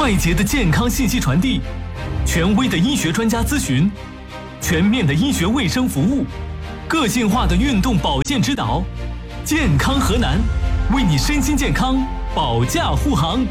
快捷的健康信息传递，权威的医学专家咨询，全面的医学卫生服务，个性化的运动保健指导，健康河南，为你身心健康保驾护航。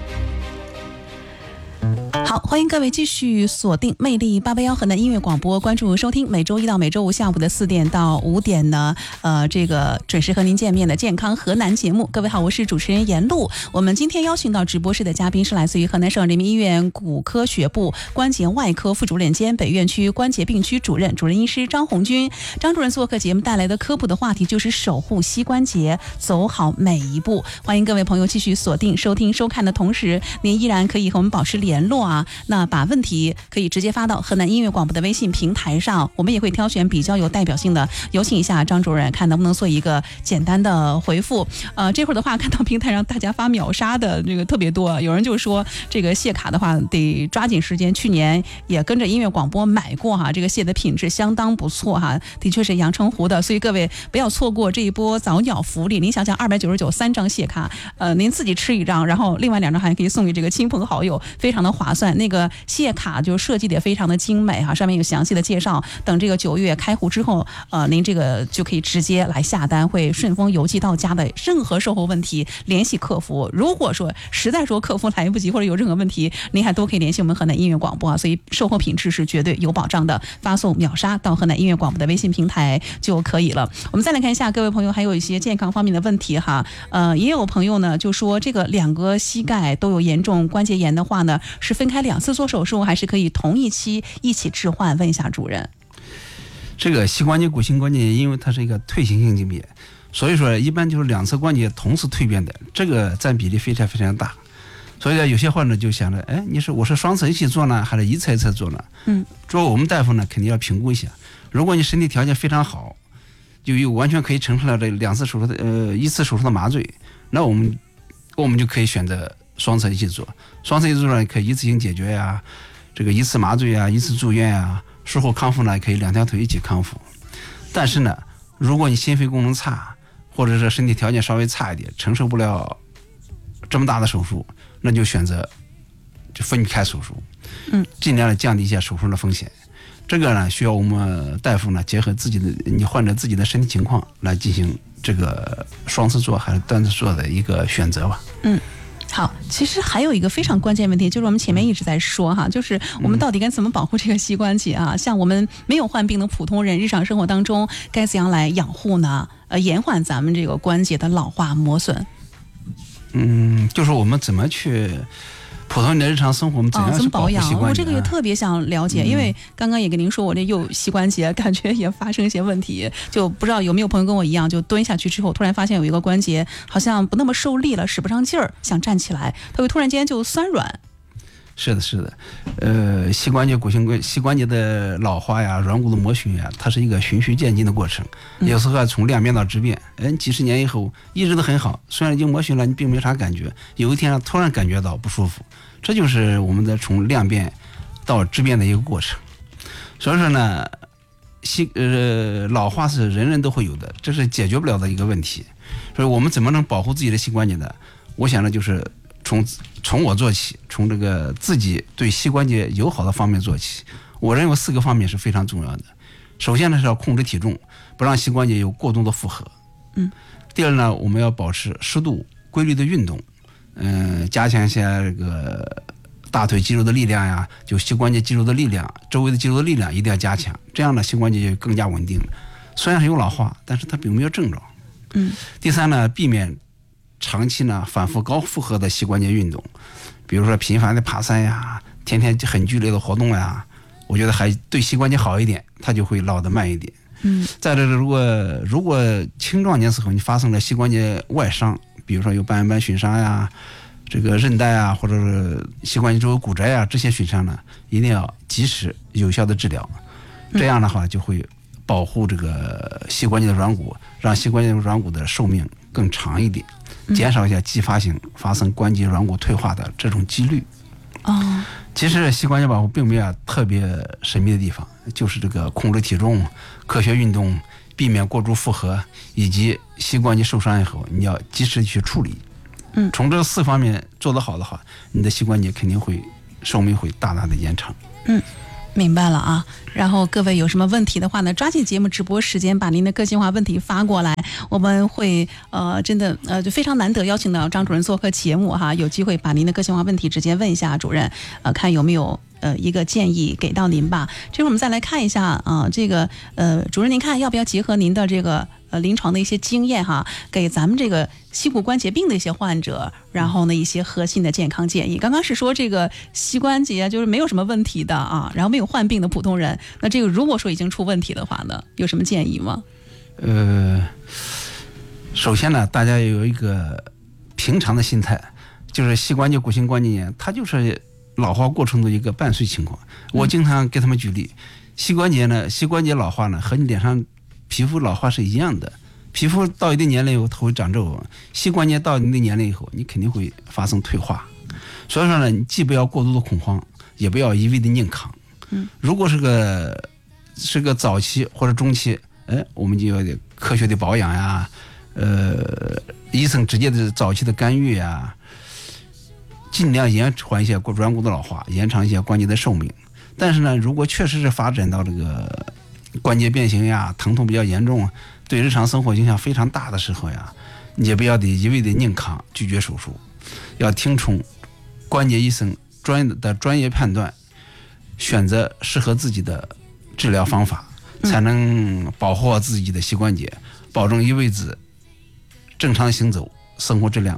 好，欢迎各位继续锁定魅力881河南音乐广播，关注收听每周一到每周五下午的4点到5点呢，这个准时和您见面的健康河南节目。各位好，我是主持人严璐。我们今天邀请到直播室的嘉宾是来自于河南省人民医院骨科学部关节外科副主任兼北院区关节病区主任医师张红军。张主任做客节目带来的科普的话题就是守护膝关节，走好每一步。欢迎各位朋友继续锁定收听收看的同时，您依然可以和我们保持联络啊。那把问题可以直接发到河南音乐广播的微信平台上，我们也会挑选比较有代表性的，有请一下张主任，看能不能做一个简单的回复。这会儿的话，看到平台上大家发秒杀的这个特别多，有人就说这个蟹卡的话得抓紧时间，去年也跟着音乐广播买过哈，这个蟹的品质相当不错哈，的确是阳澄湖的，所以各位不要错过这一波早鸟福利。您想想299 3张蟹卡，您自己吃1张，然后另外2张还可以送给这个亲朋好友，非常的划算。那个蟹卡就设计的也非常的精美哈，上面有详细的介绍。等这个9月开户之后，您这个就可以直接来下单，会顺丰邮寄到家的。任何售后问题联系客服，如果说实在说客服来不及或者有任何问题，您还都可以联系我们河南音乐广播啊。所以售后品质是绝对有保障的，发送秒杀到河南音乐广播的微信平台就可以了。我们再来看一下各位朋友还有一些健康方面的问题哈，也有朋友呢就说这个2个膝盖都有严重关节炎的话呢，是分开2次做手术，还是可以同一期一起置换？问一下主任。 这个膝关节骨性关节炎，因为它是一个退行性疾病，所以说一般就是2次关节同时蜕变的，这个占比例非常非常大。所以呢，有些患者就想着，哎，我是双侧一起做呢，还是一侧一侧做呢？作为我们大夫呢，肯定要评估一下。如果你身体条件非常好，就有完全可以承受了这2次手术的1次手术的麻醉，那我们就可以选择双侧一起做。双侧一起做呢，可以一次性解决呀，这个1次麻醉啊，1次住院啊，术后康复呢，可以2条腿一起康复。但是呢，如果你心肺功能差，或者是身体条件稍微差一点，承受不了这么大的手术，那就选择就分开手术，尽量的降低一下手术的风险。这个呢，需要我们大夫呢结合你患者自己的身体情况来进行这个双次做还是单次做的一个选择吧。 好，其实还有一个非常关键问题，就是我们前面一直在说哈，就是我们到底该怎么保护这个膝关节啊？像我们没有患病的普通人，日常生活当中该怎样来养护呢？延缓咱们这个关节的老化磨损。 就是我们怎么去普通人的日常生活，我们怎样去保护膝关节？ 我这个也特别想了解，因为刚刚也跟您说，我这右膝关节感觉也发生一些问题，就不知道有没有朋友跟我一样，就蹲下去之后，突然发现有一个关节好像不那么受力了，使不上劲儿，想站起来，它会突然间就酸软。 是的，膝关节的老化呀，软骨的磨损呀，它是一个循序渐进的过程，有时候从量变到质变，几十年以后一直都很好，虽然已经磨损了，你并没啥感觉，有一天突然感觉到不舒服，这就是我们的从量变到质变的一个过程。所以说呢，老化是人人都会有的，这是解决不了的一个问题。所以我们怎么能保护自己的膝关节呢？我想呢，就是从我做起，从这个自己对膝关节友好的方面做起。我认为4个方面是非常重要的。首先呢，是要控制体重，不让膝关节有过度的负荷。第二呢，我们要保持适度规律的运动，加强一下这个大腿肌肉的力量呀，就膝关节肌肉的力量，周围的肌肉的力量一定要加强，这样呢，膝关节就更加稳定。虽然是有老化，但是它并没有症状。第三呢，避免长期呢反复高负荷的膝关节运动，比如说频繁的爬山呀，天天很剧烈的活动呀，我觉得还对膝关节好一点，它就会老得慢一点。再者，如果青壮年时候你发生了膝关节外伤，比如说有半月板损伤呀，这个韧带啊，或者是膝关节周围骨折呀，这些损伤呢，一定要及时有效的治疗。这样的话就会保护这个膝关节的软骨，让膝关节软骨的寿命更长一点，减少一下继发性发生关节软骨退化的这种几率。其实膝关节保护并没有特别神秘的地方，就是这个控制体重、科学运动、避免过度负荷，以及膝关节受伤以后你要及时去处理。 从这4方面做得好的话，你的膝关节肯定会寿命会大大的延长。 明白了啊。然后各位有什么问题的话呢，抓紧节目直播时间把您的个性化问题发过来，我们会真的就非常难得邀请到张主任做客节目哈，有机会把您的个性化问题直接问一下主任，看有没有一个建议给到您吧。这会儿我们再来看一下这个主任您看要不要结合您的这个临床的一些经验哈，给咱们这个膝骨关节病的一些患者，然后呢一些核心的健康建议。刚刚是说这个膝关节就是没有什么问题的啊，然后没有患病的普通人，那这个如果说已经出问题的话呢，有什么建议吗？ 首先呢，大家有一个平常的心态，就是膝关节、骨性关节炎，它就是老化过程的一个伴随情况。我经常给他们举例，膝关节老化呢，和你脸上皮肤老化是一样的。皮肤到一定年龄以后，它会长皱纹；膝关节到一定年龄以后，你肯定会发生退化。所以说呢，你既不要过度的恐慌，也不要一味的硬扛。如果是个早期或者中期，我们就要科学的保养呀，医生直接的早期的干预呀，尽量延缓一些软骨的老化，延长一些关节的寿命。但是呢，如果确实是发展到这个关节变形呀，疼痛比较严重，对日常生活影响非常大的时候呀，你也不要一味的硬扛拒绝手术，要听从关节医生专业判断，选择适合自己的治疗方法，才能保护好自己的膝关节，保证一辈子正常行走，生活质量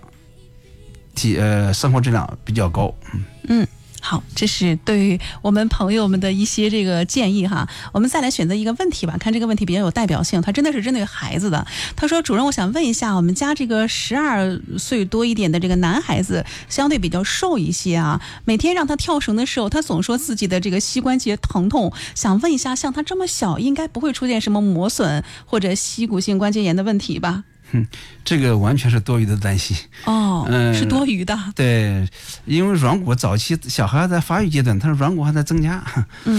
比较高。 好，这是对于我们朋友们的一些这个建议哈。我们再来选择一个问题吧，看这个问题比较有代表性，它真的是针对孩子的。他说：“主任，我想问一下，我们家这个12岁多一点的这个男孩子，相对比较瘦一些啊，每天让他跳绳的时候，他总说自己的这个膝关节疼痛。想问一下，像他这么小，应该不会出现什么磨损或者膝骨性关节炎的问题吧？” 这个完全是多余的担心是多余的。 对，因为软骨早期小孩在发育阶段，他的软骨还在增加。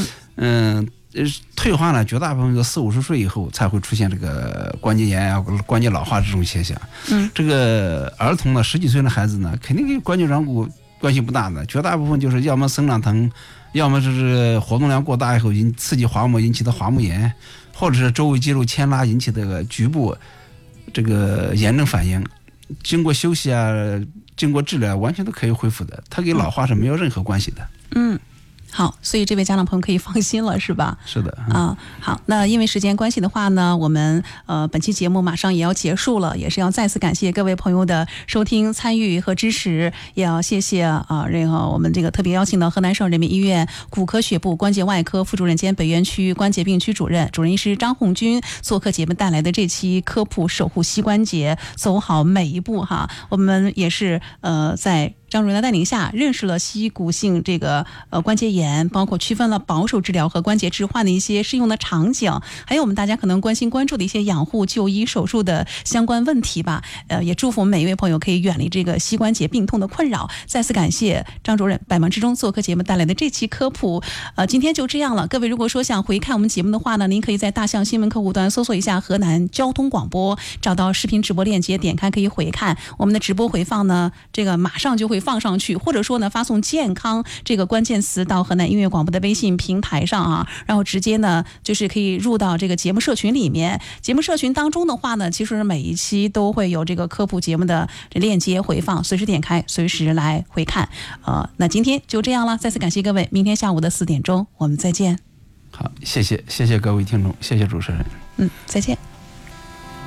退化呢，绝大部分是40-50岁以后才会出现这个关节炎啊、关节老化这种现象。这个儿童呢，10几岁的孩子呢，肯定跟关节软骨关系不大的，绝大部分就是要么生长疼，要么就是活动量过大以后刺激滑膜引起的滑膜炎，或者是周围肌肉牵拉引起的局部这个炎症反应，经过休息啊，经过治疗，完全都可以恢复的，它跟老化是没有任何关系的。 好，所以这位家长朋友可以放心了，是吧？ 是的好，那因为时间关系的话呢，我们本期节目马上也要结束了，也是要再次感谢各位朋友的收听、参与和支持，也要谢谢我们这个特别邀请到河南省人民医院骨科学部关节外科副主任兼北院区关节病区主任医师张红军做客节目带来的这期科普守护膝关节，走好每一步哈。我们也是在张主任的带领下，认识了膝骨性这个关节炎，包括区分了保守治疗和关节置换的一些适用的场景，还有我们大家可能关心关注的一些养护、就医、手术的相关问题吧。也祝福我们每一位朋友可以远离这个膝关节病痛的困扰。再次感谢张主任百忙之中做客节目带来的这期科普。今天就这样了。各位如果说想回看我们节目的话呢，您可以在大象新闻客户端搜索一下河南交通广播，找到视频直播链接，点开可以回看我们的直播回放呢，这个马上就会放上去，或者说呢，发送健康这个关键词到河南音乐广播的微信平台上啊，然后直接呢就是可以入到这个节目社群里面。节目社群当中的话呢，其实每一期都会有这个科普节目的链接回放，随时点开，随时来回看。那今天就这样了，再次感谢各位，明天下午的4点钟我们再见。 好，谢谢各位听众，谢谢主持人。 再见。